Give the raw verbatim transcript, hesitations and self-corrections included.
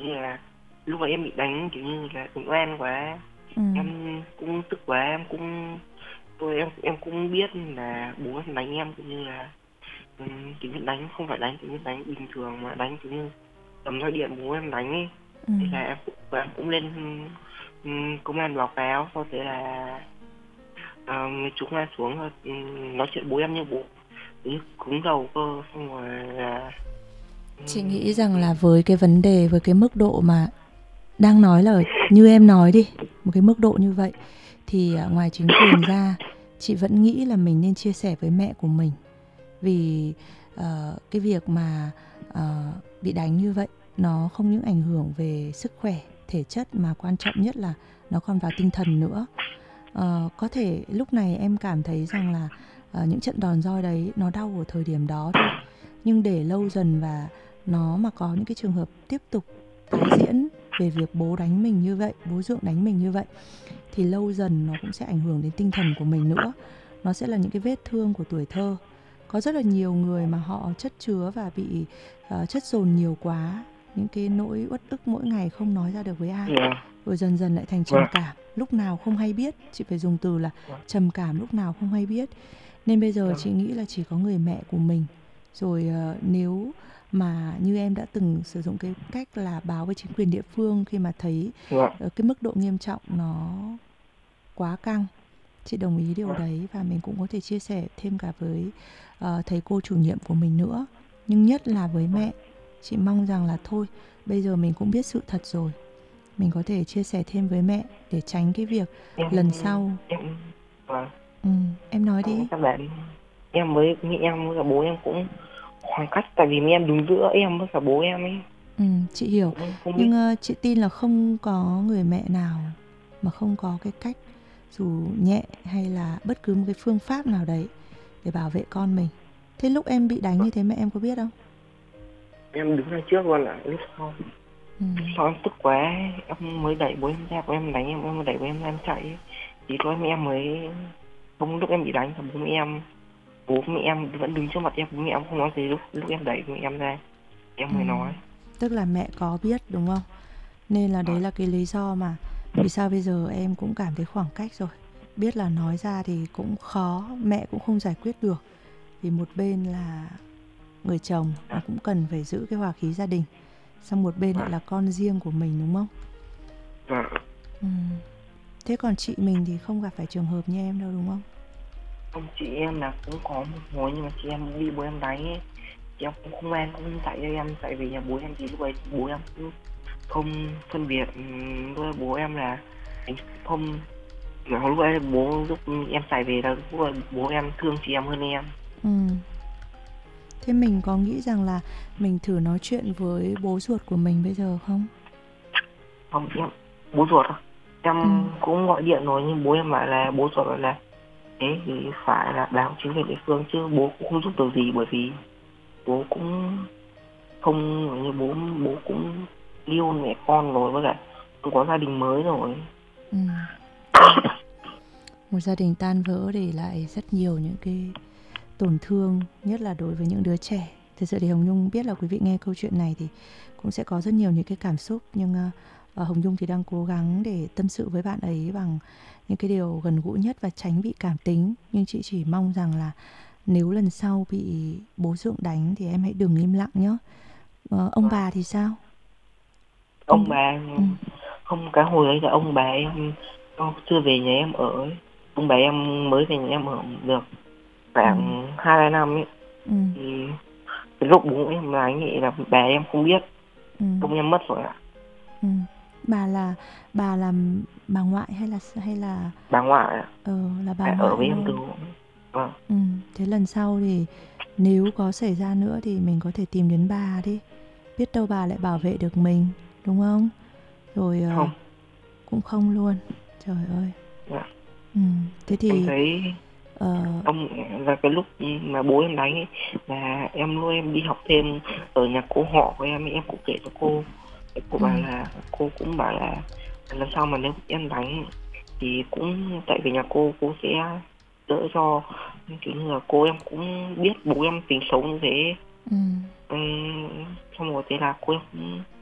như là lúc mà em bị đánh kiểu như là cũng oan quá, Ừ. em cũng tức quá, em cũng tôi em em cũng biết là bố em đánh em cũng như là ừm, kiểu như đánh không phải đánh kiểu như đánh bình thường mà đánh kiểu như cầm roi điện bố em đánh ấy. Ừ. Thế là em cũng em cũng lên ừm, công an báo cáo, sau thế là uh, mấy chú công an xuống rồi ừm, nói chuyện bố em như bố như cứng đầu cơ, xong rồi là Chị nghĩ ừm, rằng là với cái vấn đề, với cái mức độ mà đang nói là như em nói đi, một cái mức độ như vậy thì à, ngoài chính quyền ra, chị vẫn nghĩ là mình nên chia sẻ với mẹ của mình. Vì ờ, cái việc mà ờ, bị đánh như vậy nó không những ảnh hưởng về sức khỏe, thể chất mà quan trọng nhất là nó còn vào tinh thần nữa. Ờ, có thể lúc này em cảm thấy rằng là ờ, những trận đòn roi đấy nó đau ở thời điểm đó thôi, nhưng để lâu dần và nó mà có những cái trường hợp tiếp tục tái diễn về việc bố đánh mình như vậy, bố Dượng đánh mình như vậy, thì lâu dần nó cũng sẽ ảnh hưởng đến tinh thần của mình nữa. Nó sẽ là những cái vết thương của tuổi thơ. Có rất là nhiều người mà họ chất chứa và bị uh, chất dồn nhiều quá, những cái nỗi uất ức mỗi ngày không nói ra được với ai, dạ, rồi dần dần lại thành trầm vâng, cảm, lúc nào không hay biết. Chị phải dùng từ là vâng, trầm cảm lúc nào không hay biết. Nên bây giờ vâng, chị nghĩ là chỉ có người mẹ của mình. Rồi uh, nếu mà như em đã từng sử dụng cái cách là báo với chính quyền địa phương khi mà thấy vâng, uh, cái mức độ nghiêm trọng nó quá căng, chị đồng ý điều vâng, đấy. Và mình cũng có thể chia sẻ thêm cả với uh, thầy cô chủ nhiệm của mình nữa. Nhưng nhất là với vâng. mẹ, chị mong rằng là thôi, bây giờ mình cũng biết sự thật rồi, mình có thể chia sẻ thêm với mẹ để tránh cái việc em lần sau. em vâng, Ừ, em nói xong đi. các bạn em với mẹ em với cả bố em cũng khoảng cách, tại vì mẹ em đứng giữa em với cả bố em ấy, Ừ, chị hiểu. cũng không biết. Nhưng uh, chị tin là không có người mẹ nào mà không có cái cách dù nhẹ hay là bất cứ một cái phương pháp nào đấy để bảo vệ con mình. Thế lúc em bị đánh như thế mẹ em có biết không? Em đứng ra trước luôn ạ, lúc sau Ừ. lúc sau em tức quá, em mới đẩy bố em ra, bố em đánh em em mới đẩy bố em ra em chạy ấy. Thì tối mẹ em mới không, lúc em bị đánh thì bố mẹ em bố mẹ em vẫn đứng trước mặt em, bố mẹ em không nói gì, lúc lúc em đẩy mẹ em ra em Ừ. mới nói. Tức là mẹ có biết đúng không? Nên là đấy là cái lý do mà vì sao bây giờ em cũng cảm thấy khoảng cách rồi. Biết là nói ra thì cũng khó, mẹ cũng không giải quyết được. Vì một bên là người chồng và cũng cần phải giữ cái hòa khí gia đình, xong một bên lại là con riêng của mình đúng không? Vâng. Ừ. Thế còn chị mình thì không gặp phải trường hợp như em đâu đúng không? Ông chị em là cũng có một hồi nhưng mà chị em bị bố em đánh ấy, chị em cũng không quen, cũng chạy cho em chạy về nhà bố em, thì lúc ấy bố em cũng không phân biệt ừm, với bố em là anh không, mà lúc ấy bố lúc em chạy về là lúc ấy bố em thương chị em hơn em. Ừ. Thế mình có nghĩ rằng là mình thử nói chuyện với bố ruột của mình bây giờ không? Không, em bố ruột à? Em Ừ. cũng gọi điện rồi nhưng bố em bảo là bố ruột bảo là thế thì phải là báo chính quyền địa phương chứ bố cũng không giúp được gì, bởi vì bố cũng không như bố bố cũng yêu mẹ con rồi, với cả cũng có gia đình mới rồi. Ừ. Một gia đình tan vỡ để lại rất nhiều những cái tổn thương, nhất là đối với những đứa trẻ. Thực sự thì Hồng Nhung biết là quý vị nghe câu chuyện này thì cũng sẽ có rất nhiều những cái cảm xúc, nhưng uh, Hồng Nhung thì đang cố gắng để tâm sự với bạn ấy bằng những cái điều gần gũi nhất và tránh bị cảm tính. Nhưng chị chỉ mong rằng là nếu lần sau bị bố Dượng đánh thì em hãy đừng im lặng nhé. Uh, ông bà thì sao? Ông Ông bà ừ. không, cái hồi ấy là ông bà em ông chưa về nhà em ở ấy. Ông bà em mới về nhà em ở được Ừ. khoảng hai ba năm ấy, Ừ. thì cái lúc bố em là anh ấy là bà em không biết, Ừ. bố em mất rồi ạ. Ừ. Bà là bà là bà ngoại hay là hay là Bà ngoại ạ. ờ là bà Bà ở ngoại với em từ luôn. vâng. Ừ, thế lần sau thì nếu có xảy ra nữa thì mình có thể tìm đến bà đi. Biết đâu bà lại bảo vệ được mình, đúng không? Rồi ờ, Không. cũng không luôn. Trời ơi. Dạ. Ừ, thế Em thì thấy ờ, ông là cái lúc mà bố em đánh ấy là em nuôi em đi học thêm ở nhà cô họ của em ấy, em cũng kể cho cô. Cô ừ, bảo là cô cũng bảo là lần sau mà nếu em đánh thì cũng tại vì nhà cô cô sẽ đỡ cho, kiểu như là cô em cũng biết bố em tính xấu như thế. ừ, Ừm, xong rồi thế là cô em cũng